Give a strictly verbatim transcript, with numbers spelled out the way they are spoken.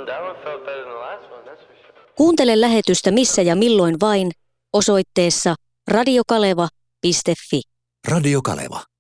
that one felt better than the last one, that's for sure. Kuuntele lähetystä missä ja milloin vain osoitteessa radiokaleva piste fi. Radio Kaleva.